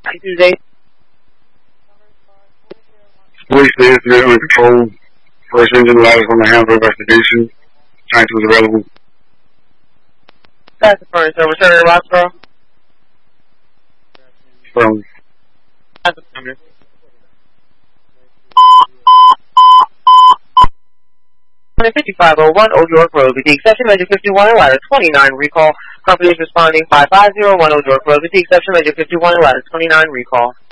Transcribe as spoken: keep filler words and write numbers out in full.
Tuesday. Police is in control. First engine ladder from the handle investigation. Science was available. That's the first over. Sir, Roxborough. From. That's the number. fifty-five oh one Old York Road with the exception Major fifty-one and ladder twenty-nine recall. Company is responding five five zero one Old York Road with the exception Major fifty-one and ladder twenty-nine recall.